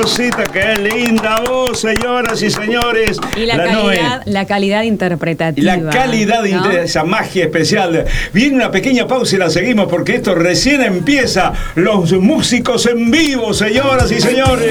Rosita, qué linda voz, señoras y señores. Y la calidad interpretativa. La calidad, ¿no? Esa magia especial. Viene una pequeña pausa y la seguimos porque esto recién empieza. Los músicos en vivo, señoras y señores.